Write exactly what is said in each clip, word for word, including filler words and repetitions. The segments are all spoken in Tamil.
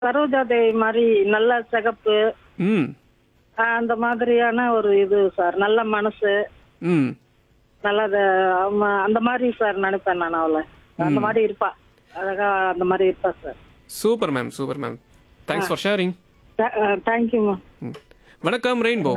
சரோஜா தேவி மாதிரி நல்ல சிகப்பு, ம். ஆ, அந்த மாதிரியான ஒரு இது சார். நல்ல மனசு, ம். நல்ல அந்த மாதிரி சார் நினைப்பேன் நான் அவளை. அந்த ம். மாதிரி இருப்பா. அழகா அந்த மாதிரி இருப்பா sir. Super ma'am, super ma'am. Thanks for sharing. தேங்க்யூமா. ம். வணக்கம் ரெயின்போ.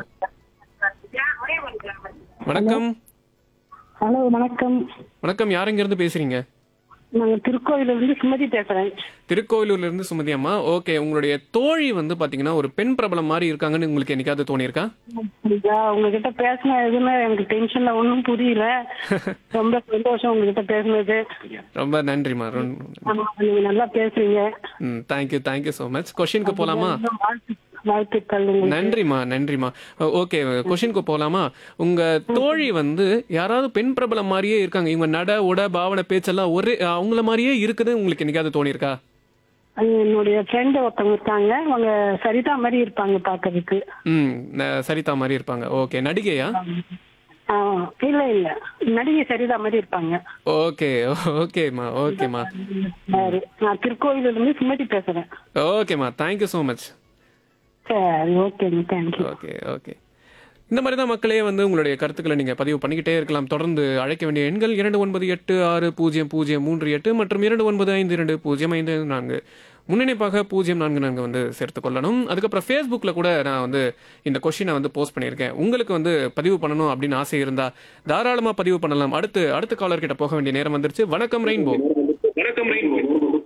வணக்கம். ஹலோ, வணக்கம். வணக்கம். யார் இருந்து பேசுறீங்க? நாங்க திருக்கோயிலிருந்து சுமதி பேசுறேன். திருக்கோயிலூர்ல இருந்து சுமதி அம்மா. ஓகே, உங்களுடைய தோழி வந்து பாத்தீங்கன்னா ஒரு பெண் பிரபலம் மாதிரி இருக்காங்கன்னு உங்களுக்கு என்னைக்காவது தோணியிருக்கா? அப்படியா? உங்ககிட்ட பேசின எதுவுமே எனக்கு டென்ஷன்ல ஒன்றும் புரியல. ரொம்ப சந்தோஷம் உங்ககிட்ட பேசுனது. ரொம்ப நன்றிம்மா. ரொம்- ஆமா, நீங்க நல்லா பேசுறீங்க. ம், தேங்க்யூ தேங்க்யூ ஸோ மச். கொஷினுக்கு போலாமா? வாழ்த்து- வாழ்த்துக்கள் உங்களுக்கு. நன்றிம்மா, நன்றிம்மா. ஓகே, கொஷினுக்கு போலாமா? உங்க தோழி வந்து யாராவது பெண் பிரபலம் மாதிரியே இருக்காங்க, இவங்க நட உட பாவனை பேச்செல்லாம் ஒரே அவங்கள மாதிரியே இருக்குது உங்களுக்கு என்னைக்காவது தோணியிருக்கா? அது என்னுடைய ஃப்ரெண்டு ஒருத்தவங்க இருக்காங்க. அவங்க சரிதா மாதிரி இருப்பாங்க பாக்குறதுக்கு. ம், ந- சரிதா மாதிரி இருப்பாங்க. ஓகே, நடிகையா? ஆ, இல்ல இல்ல, நடிகை சரிதா மாதிரி இருப்பாங்க. ஓகே ஓகேம்மா, ஓகேம்மா. சரி, நான் திருக்கோயிலிருந்து சுமதி பேசுறேன். ஓகேம்மா, தேங்க்யூ ஸோ மச். சரி, ஓகேங்க, தேங்க்யூ. Okay okay. இந்த மாதிரி தான் மக்களே வந்து உங்களுடைய கருத்துக்களை நீங்கள் பதிவு பண்ணிக்கிட்டே இருக்கலாம். தொடர்ந்து அழைக்க வேண்டிய எண்கள் இரண்டு ஒன்பது எட்டு ஆறு பூஜ்ஜியம் பூஜ்ஜியம் மூன்று எட்டு மற்றும் இரண்டு ஒன்பது ஐந்து இரண்டு பூஜ்ஜியம் ஐந்து நான்கு. முன்னிணைப்பாக பூஜ்ஜியம் நான்கு நான்கு வந்து சேர்த்துக் கொள்ளணும். அதுக்கப்புறம் ஃபேஸ்புக்கில் கூட நான் வந்து இந்த கொஷினை வந்து போஸ்ட் பண்ணியிருக்கேன். உங்களுக்கு வந்து பதிவு பண்ணணும் அப்படின்னு ஆசை இருந்தால் தாராளமாக பதிவு பண்ணலாம். அடுத்து அடுத்த காலர் கிட்ட போக வேண்டிய நேரம் வந்துருச்சு. வணக்கம் ரெயின்போ. வணக்கம் ரெயின்போ.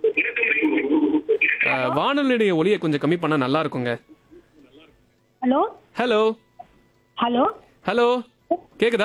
வானொலியுடைய ஒலியை கொஞ்சம் கம்மி பண்ணால் நல்லா இருக்குங்க. ஹலோ ஹலோ ஹலோ ஹலோ, கேக்குதா?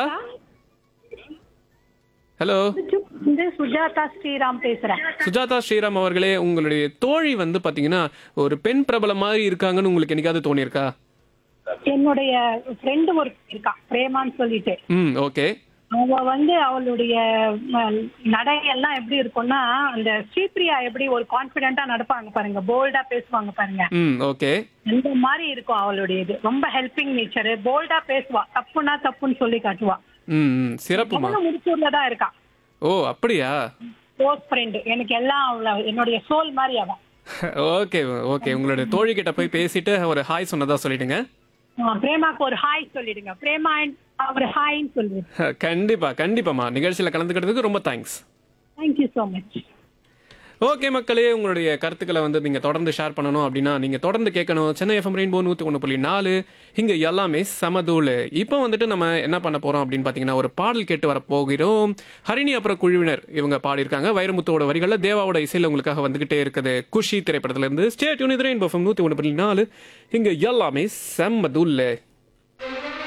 ஹலோ, இந்த சுஜாதா ஸ்ரீராம் பேசுறேன். சுஜாதா ஸ்ரீராம் அவர்களே, உங்களுடைய தோழி வந்து பாத்தீங்கன்னா ஒரு பெண் பிரபலம் மாதிரி இருக்காங்கன்னு உங்களுக்கு என்னைக்காவது தோணியிருக்கா? என்னுடைய ஃப்ரெண்டு ஒரு இருக்கா, பிரேமான்னு சொல்லிட்டு. ம், ஓகே. அவ வந்து அவளுடைய அஹ், நடையெல்லாம் எப்படி இருக்கும்னா, அந்த ஸ்ரீபிரியா எப்படி ஒரு கான்பிடென்ட்டா நடப்பாங்க பாருங்க, போல்டா பேசுவாங்க பாருங்க, ம், ஓகே. அந்த மாதிரி இருக்கும் அவளுடைய இது. ரொம்ப ஹெல்பிங் நேச்சர், போல்டா பேசுவா, தப்புனா தப்புன்னு சொல்லி காட்டுவா. ம், ம், சிறப்புமா. அவளும் முடிச்சூர்ல தான் இருக்கா. ஓ, அப்படியா? க்ளோஸ் ஃப்ரெண்டு எனக்கு, எல்லாம் அவள என்னுடைய சோல் மாதிரி அவ. Okay okay. உங்களுடைய தோழி கிட்ட போய் பேசிட்டு ஒரு ஹாய் சொன்னதா சொல்லிடுங்க. அஹ், பிரேமாக்கு ஒரு ஹாய் சொல்லிடுங்க. பிரேமா ஒரு ஹாய்ன்னு சொல்லிடுங்க. கண்டிப்பா கண்டிப்பாமா. நிகழ்ச்சியில கலந்துக்கிறதுக்கு ரொம்ப thanks. Thank you so much. Okay மக்களே, உங்களுடைய கருத்துக்களை வந்து நீங்க தொடர்ந்து ஷேர் பண்ணணும் அப்படின்னா நீங்க தொடர்ந்து கேட்கணும். சென்னை எஃப்எம் ரெயின்போ நூத்தி ஒன்று புள்ளி நாலு, இங்க எல்லாமே சமதூள். இப்போ வந்துட்டு நம்ம என்ன பண்ண போறோம் அப்படின்னு பாத்தீங்கன்னா ஒரு பாடல் கேட்டு வர போகிறோம். ஹரிணி அப்புறம் குழுவினர் இவங்க பாடியிருக்காங்க. வைரமுத்தோட வரிகள்ல தேவாவோட இசையில உங்களுக்காக வந்துகிட்டே இருக்குது. குஷி திரைப்படத்துல இருந்து. ஸ்டே டியூன் இது ரெயின்போ எஃப்எம் நூத்தி ஒன்று புள்ளி நாலு, இங்க எல்லாமே சமதூள்.